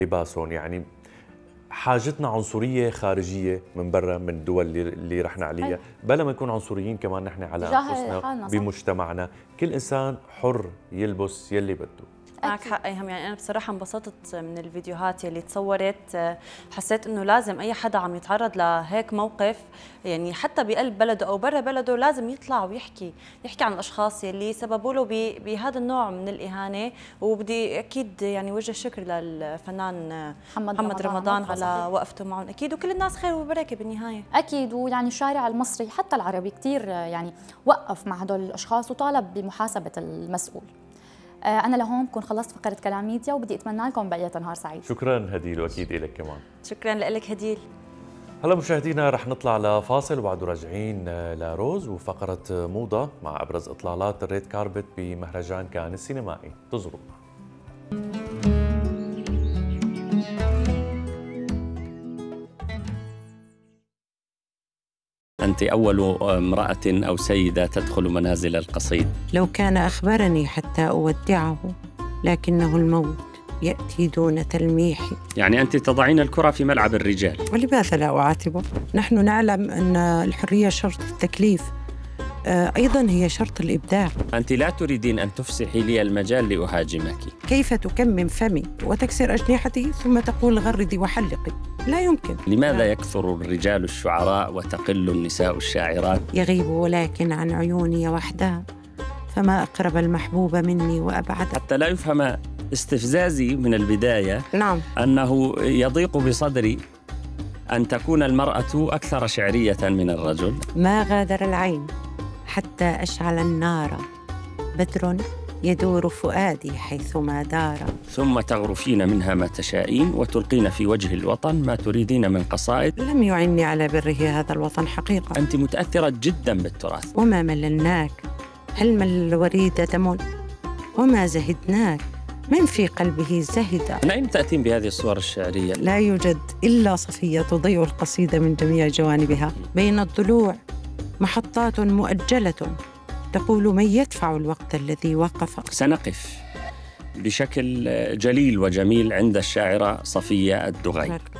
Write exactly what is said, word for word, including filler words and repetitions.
لباسهم. يعني حاجتنا عنصرية خارجية من برا، من الدول اللي, اللي رحنا عليها، بلا ما نكون عنصريين كمان نحن على أنفسنا بمجتمعنا. كل إنسان حر يلبس يلي بده. معك حق ايهم. يعني انا بصراحه انبسطت من الفيديوهات اللي تصورت، حسيت انه لازم اي حدا عم يتعرض لهيك موقف، يعني حتى بقلب بلده او برا بلده، لازم يطلع ويحكي يحكي عن الاشخاص اللي سببوا له بهذا النوع من الاهانه. وبدي اكيد يعني وجه الشكر للفنان محمد, محمد رمضان, رمضان على وقفته معهم اكيد، وكل الناس خير وبركه بالنهايه اكيد. ويعني الشارع المصري حتى العربي كثير يعني وقف مع هدول الاشخاص وطالب بمحاسبه المسؤول. أنا لهون بكون خلصت فقرة كلام ميديا، وبدي أتمنى لكم بقية نهار سعيد. شكراً هديل، وأكيد إلك كمان. شكراً لك هديل. هلا مشاهدينا، رح نطلع لفاصل وبعده راجعين لروز وفقرة موضة مع أبرز إطلالات الريد كاربت بمهرجان كان السينمائي. انتظرونا. أنت أول امرأة أو سيدة تدخل منازل القصيد. لو كان أخبرني حتى أودعه، لكنه الموت يأتي دون تلميح. يعني أنت تضعين الكرة في ملعب الرجال. ولماذا لا أعاتبه؟ نحن نعلم أن الحرية شرط التكليف، أيضاً هي شرط الإبداع. أنت لا تريدين أن تفسحي لي المجال لأهاجمك. كيف تكمم فمي وتكسر أجنحتي ثم تقول غردي وحلقي؟ لا يمكن. لماذا يكثر الرجال الشعراء وتقل النساء الشاعرات؟ يغيب ولكن عن عيوني وحدها، فما أقرب المحبوب مني وأبعد. حتى لا يفهم استفزازي من البداية، نعم، أنه يضيق بصدري أن تكون المرأة أكثر شعرية من الرجل. ما غادر العين حتى أشعل النار، بدر يدور فؤادي حيثما دار. ثم تغرفين منها ما تشائين وتلقين في وجه الوطن ما تريدين من قصائد. لم يعني على بره هذا الوطن حقيقة. أنت متأثرة جدا بالتراث. وما مللناك، هل مل الوريد دم؟ وما زهدناك، من في قلبه زهد. من أين تأتين بهذه الصور الشعرية؟ لا يوجد إلا صفية تضيء القصيدة من جميع جوانبها. بين الضلوع محطات مؤجلة تقول من يدفع الوقت الذي وقف. سنقف بشكل جليل وجميل عند الشاعرة صفية الدغي.